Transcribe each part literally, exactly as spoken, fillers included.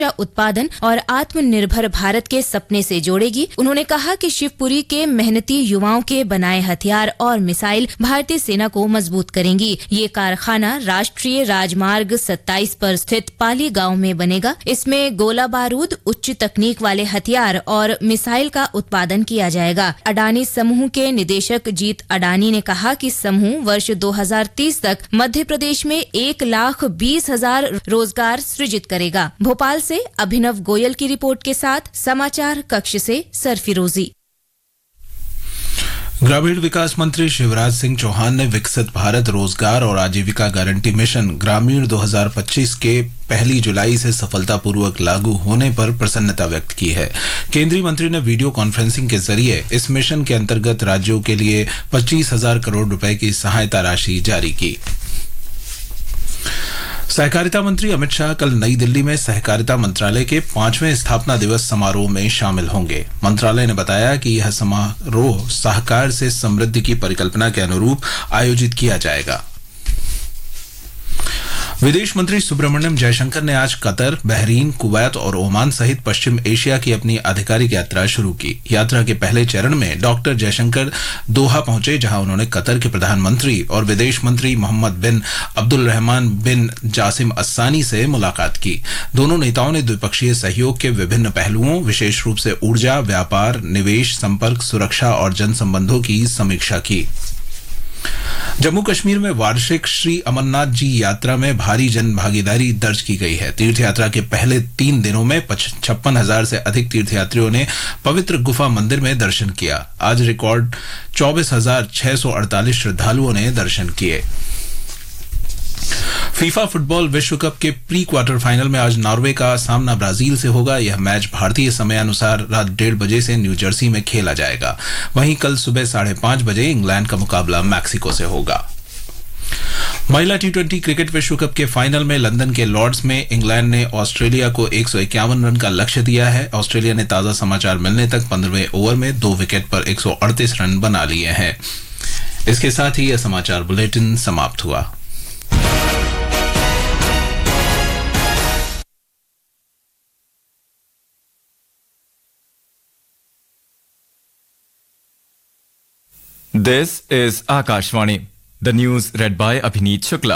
उत्पादन और आत्मनिर्भर भारत के सपने से जोड़ेगी। उन्होंने कहा कि शिवपुरी के मेहनती युवाओं के बनाए हथियार और मिसाइल भारतीय सेना को मजबूत करेंगी। ये कारखाना राष्ट्रीय राजमार्ग सत्ताईस पर स्थित पाली गांव में बनेगा। इसमें गोला बारूद, उच्च तकनीक वाले हथियार और मिसाइल का उत्पादन किया जाएगा। अडानी समूह के निदेशक जीत अडानी ने कहा कि समूह वर्ष दो हज़ार तीस तक मध्य प्रदेश में एक लाख बीस हजार रोजगार सृजित करेगा। भोपाल से अभिनव गोयल की रिपोर्ट के साथ समाचार कक्ष से सरफिरोजी। ग्रामीण विकास मंत्री शिवराज सिंह चौहान ने विकसित भारत रोजगार और आजीविका गारंटी मिशन ग्रामीण दो हज़ार पच्चीस के पहली जुलाई से सफलतापूर्वक लागू होने पर प्रसन्नता व्यक्त की है। केंद्रीय मंत्री ने वीडियो कॉन्फ्रेंसिंग के जरिए इस मिशन के अंतर्गत राज्यों के लिए पच्चीस हजार करोड़ रुपए की सहायता राशि जारी की। सहकारिता मंत्री अमित शाह कल नई दिल्ली में सहकारिता मंत्रालय के पांचवें स्थापना दिवस समारोह में शामिल होंगे। मंत्रालय ने बताया कि यह समारोह सहकार से समृद्धि की परिकल्पना के अनुरूप आयोजित किया जाएगा। विदेश मंत्री सुब्रमण्यम जयशंकर ने आज कतर, बहरीन, कुवैत और ओमान सहित पश्चिम एशिया की अपनी आधिकारिक यात्रा शुरू की। यात्रा के पहले चरण में डॉक्टर जयशंकर दोहा पहुंचे, जहां उन्होंने कतर के प्रधानमंत्री और विदेश मंत्री मोहम्मद बिन अब्दुल रहमान बिन जासिम अस्सानी से मुलाकात की। दोनों नेताओं ने द्विपक्षीय सहयोग के विभिन्न पहलुओं, विशेष रूप से ऊर्जा, व्यापार, निवेश, संपर्क, सुरक्षा और जनसंबंधों की समीक्षा की। जम्मू कश्मीर में वार्षिक श्री अमरनाथ जी यात्रा में भारी जन भागीदारी दर्ज की गई है। तीर्थ यात्रा के पहले तीन दिनों में छप्पन हजार से अधिक तीर्थयात्रियों ने पवित्र गुफा मंदिर में दर्शन किया। आज रिकॉर्ड चौबीस हजार छह सौ अड़तालीस श्रद्धालुओं ने दर्शन किए। फीफा फुटबॉल विश्व कप के प्री क्वार्टर फाइनल में आज नॉर्वे का सामना ब्राजील से होगा। यह मैच भारतीय समय अनुसार रात डेढ़ बजे से न्यू जर्सी में खेला जाएगा। वहीं कल सुबह साढ़े पांच बजे इंग्लैंड का मुकाबला मैक्सिको से होगा। महिला टी ट्वेंटी क्रिकेट विश्व कप के फाइनल में लंदन के लॉर्ड्स में इंग्लैंड ने ऑस्ट्रेलिया को एक सौ इक्यावन रन का लक्ष्य दिया है। ऑस्ट्रेलिया ने ताजा समाचार मिलने तक पंद्रहवें ओवर में दो विकेट पर एक सौ अड़तीस रन बना लिए हैं। इसके साथ ही यह समाचार बुलेटिन समाप्त हुआ। This is Akashvani. The news read by Abhineet Shukla.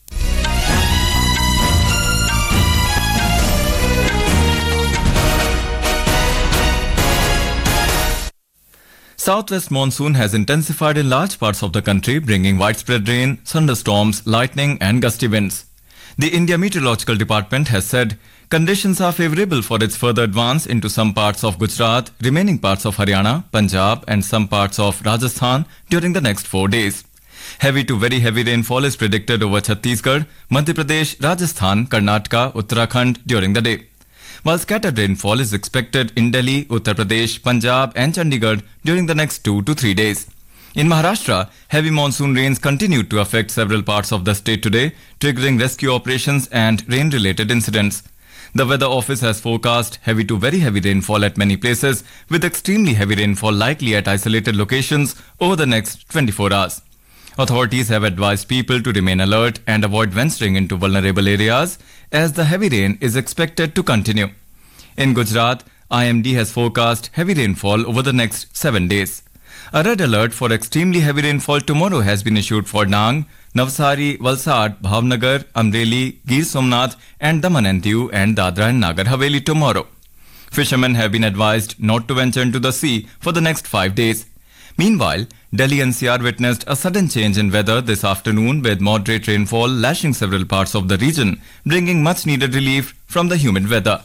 Southwest monsoon has intensified in large parts of the country, bringing widespread rain, thunderstorms, lightning and gusty winds. The India Meteorological Department has said conditions are favorable for its further advance into some parts of Gujarat, remaining parts of Haryana, Punjab and some parts of Rajasthan during the next four days. Heavy to very heavy rainfall is predicted over Chhattisgarh, Madhya Pradesh, Rajasthan, Karnataka, Uttarakhand during the day, while scattered rainfall is expected in Delhi, Uttar Pradesh, Punjab and Chandigarh during the next two to three days. In Maharashtra, heavy monsoon rains continued to affect several parts of the state today, triggering rescue operations and rain-related incidents. The Weather Office has forecast heavy to very heavy rainfall at many places, with extremely heavy rainfall likely at isolated locations over the next twenty-four hours. Authorities have advised people to remain alert and avoid venturing into vulnerable areas as the heavy rain is expected to continue. In Gujarat, I M D has forecast heavy rainfall over the next seven days. A red alert for extremely heavy rainfall tomorrow has been issued for Dang, Navsari, Valsad, Bhavnagar, Amreli, Gir Somnath and Daman and Diu and Dadra and Nagar Haveli tomorrow. Fishermen have been advised not to venture into the sea for the next five days. Meanwhile, Delhi N C R witnessed a sudden change in weather this afternoon with moderate rainfall lashing several parts of the region, bringing much needed relief from the humid weather.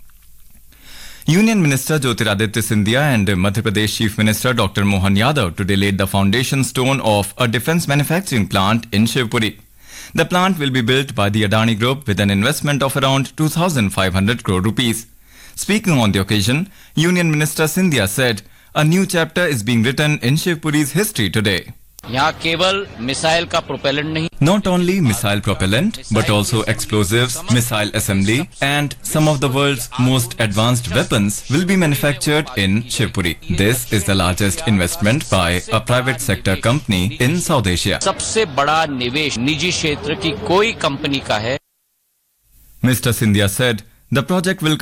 Union Minister Jyotiraditya Scindia and Madhya Pradesh Chief Minister Doctor Mohan Yadav today laid the foundation stone of a defence manufacturing plant in Shivpuri. The plant will be built by the Adani Group with an investment of around two thousand five hundred crore rupees. Speaking on the occasion, Union Minister Scindia said, a new chapter is being written in Shivpuri's history today. यहाँ केवल missile का propellant नहीं, Not only missile propellant, but also explosives, missile assembly, and some of the world's most advanced weapons will be manufactured in Shivpuri. This is the largest investment by a private sector company in South Asia. सबसे बड़ा निवेश निजी क्षेत्र की कोई company का है. Mister Scindia said, The project will